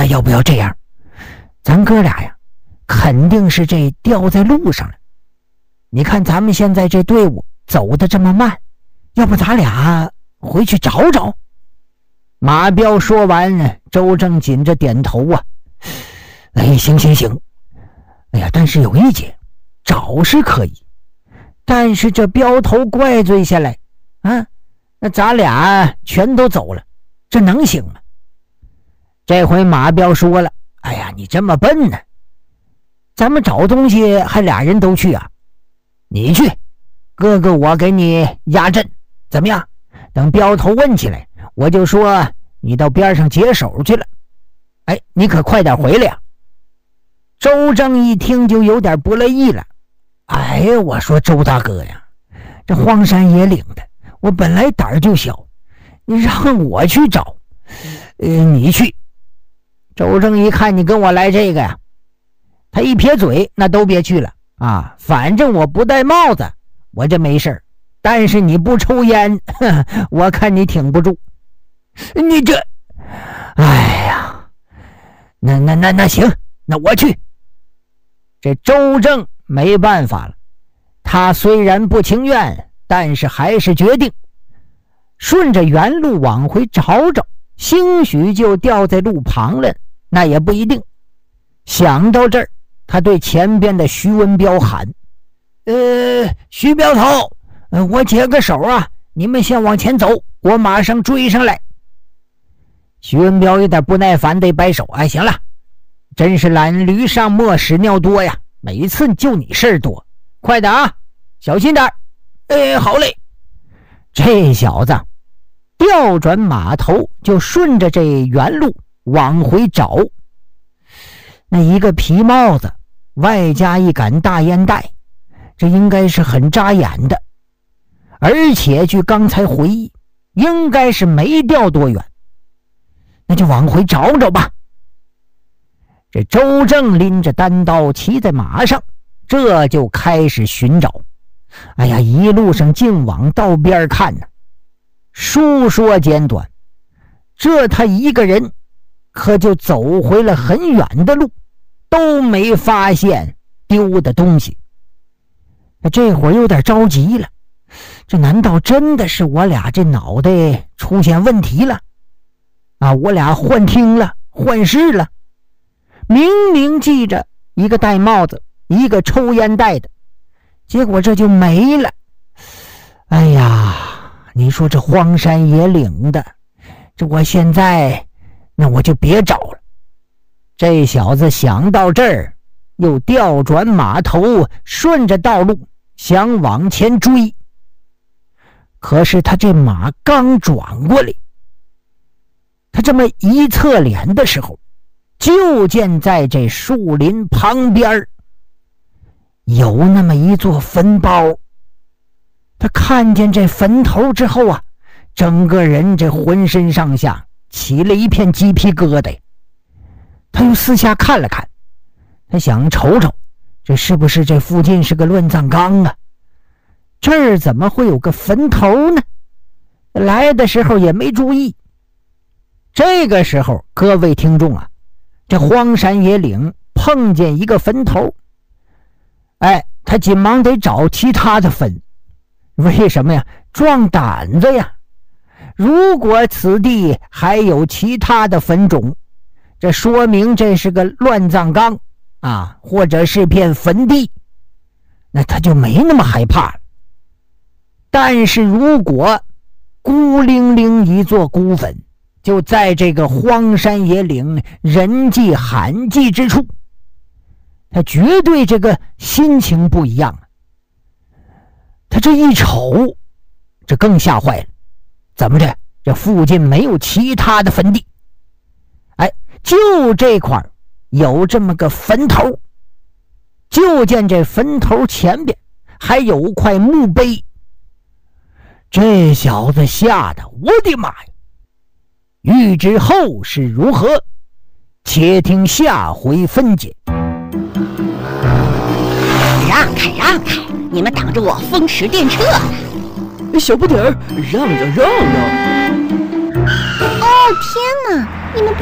那要不要这样？咱哥俩呀，肯定是这掉在路上了。你看咱们现在这队伍走得这么慢，要不咱俩回去找找？马彪说完，周正紧着点头啊。哎，行。哎呀，但是有一节，找是可以，但是这镖头怪罪下来啊，那咱俩全都走了，这能行吗？这回马彪说了，哎呀，你这么笨呢，咱们找东西还俩人都去啊？你去，哥哥我给你压阵，怎么样？等镖头问起来，我就说你到边上解手去了。哎，你可快点回来呀！周正一听就有点不乐意了。哎呀，我说周大哥呀，这荒山野岭的，我本来胆儿就小，你让我去找，你去。周正一看你跟我来这个呀，他一撇嘴，那都别去了啊！反正我不戴帽子，我这没事，但是你不抽烟，我看你挺不住。你这，哎呀，那行，那我去。这周正没办法了，他虽然不情愿，但是还是决定顺着原路往回找找，兴许就掉在路旁了，那也不一定。想到这儿，他对前边的徐文彪喊：徐镖头，我解个手啊，你们先往前走，我马上追上来。徐文彪有点不耐烦地摆手：哎，行了，真是懒驴上磨屎尿多呀，每次就你事儿多，快点啊，小心点。好嘞。这小子调转马头，就顺着这原路往回找。那一个皮帽子外加一杆大烟袋，这应该是很扎眼的，而且据刚才回忆，应该是没掉多远。那就往回找找吧。这周正拎着单刀骑在马上，这就开始寻找。哎呀，一路上净往道边看呢。书说简短，这他一个人可就走回了很远的路，都没发现丢的东西。这会儿有点着急了，这难道真的是我俩这脑袋出现问题了啊？我俩幻听了，幻视了。明明记着一个戴帽子，一个抽烟袋的，结果这就没了。哎呀，你说这荒山野岭的，这我现在那我就别找了。这小子想到这儿，又调转马头，顺着道路想往前追。可是他这马刚转过来，他这么一侧脸的时候，就见在这树林旁边有那么一座坟包。他看见这坟头之后啊，整个人这浑身上下起了一片鸡皮疙瘩。他又四下看了看，他想瞅瞅这是不是这附近是个乱葬岗啊？这儿怎么会有个坟头呢？来的时候也没注意。这个时候各位听众啊，这荒山野岭碰见一个坟头，他紧忙得找其他的坟。为什么呀？壮胆子呀！如果此地还有其他的坟冢，这说明这是个乱葬岗啊，或者是片坟地，那他就没那么害怕了。但是如果孤零零一座孤坟就在这个荒山野岭人迹罕迹之处，他绝对这个心情不一样啊。他这一瞅，这更吓坏了。怎么着？这附近没有其他的坟地，就这块有这么个坟头。就见这坟头前边还有块墓碑。这小子吓得我的妈呀！欲知后事如何，且听下回分解。 让开让开，你们挡着我风驰电掣了！ 小不点儿，让让！ 哦天哪，你们不